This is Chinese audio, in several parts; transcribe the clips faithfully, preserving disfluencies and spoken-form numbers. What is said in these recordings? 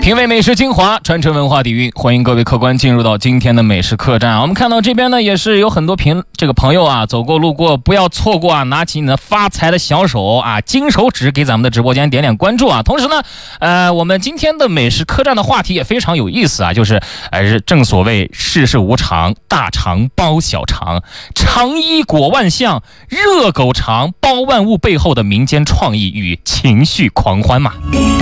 品味美食精华，传承文化底蕴，欢迎各位客官进入到今天的美食客栈。我们看到这边呢，也是有很多评这个朋友啊，走过路过不要错过啊，拿起你的发财的小手啊，金手指给咱们的直播间点点关注啊。同时呢，呃，我们今天的美食客栈的话题也非常有意思啊，就是呃，正所谓世事无常，大肠包小肠，肠衣裹万象，热狗肠包万物背后的民间创意与情绪狂欢嘛。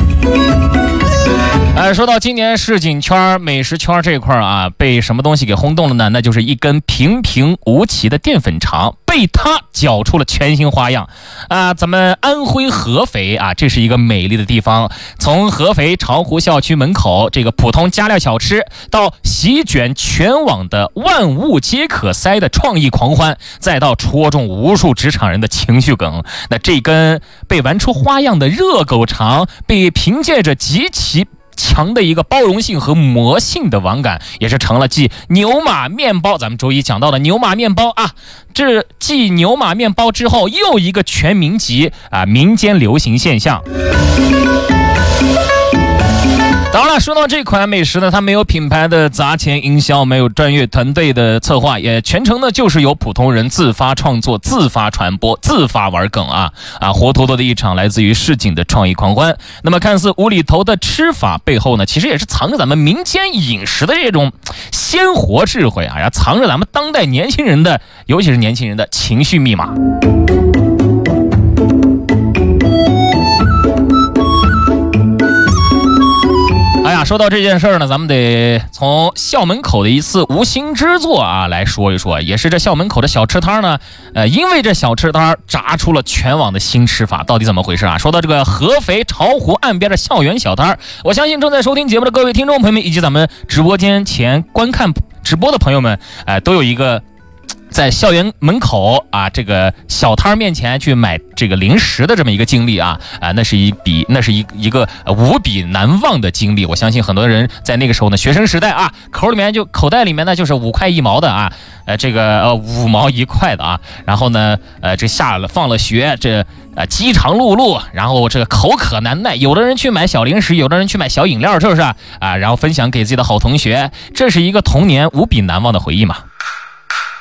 呃，说到今年市井圈、美食圈这一块啊，被什么东西给轰动了呢？那就是一根平平无奇的淀粉肠，被它搅出了全新花样啊！咱们安徽合肥啊，这是一个美丽的地方。从合肥巢湖校区门口这个普通加料小吃，到席卷全网的万物皆可塞的创意狂欢，再到戳中无数职场人的情绪梗，那这根被玩出花样的热狗肠，被凭借着极其强的一个包容性和魔性的网感，也是成了继牛马面包，咱们周一讲到的牛马面包啊，这继牛马面包之后又一个全民级啊民间流行现象。当然了，说到这款美食呢，它没有品牌的砸钱营销，没有专业团队的策划，也全程呢就是由普通人自发创作、自发传播、自发玩梗啊啊，活脱脱的一场来自于市井的创意狂欢。那么看似无厘头的吃法背后呢，其实也是藏着咱们民间饮食的这种鲜活智慧啊，然后藏着咱们当代年轻人的，尤其是年轻人的情绪密码。说到这件事儿呢，咱们得从校门口的一次无心之作啊来说一说，也是这校门口的小吃摊呢，呃，因为这小吃摊炸出了全网的新吃法，到底怎么回事啊？说到这个合肥巢湖岸边的校园小摊，我相信正在收听节目的各位听众朋友们，以及咱们直播间前观看直播的朋友们，哎、呃，都有一个在校园门口啊，这个小摊面前去买这个零食的这么一个经历啊，啊，那是一笔，那是一一个无比难忘的经历。我相信很多人在那个时候呢，学生时代啊，口里面就口袋里面呢就是五块一毛的啊，呃，这个呃五毛一块的啊，然后呢，呃，这下了放了学，这呃饥肠辘辘，然后这个口渴难耐，有的人去买小零食，有的人去买小饮料，是不是啊？啊，然后分享给自己的好同学，这是一个童年无比难忘的回忆嘛。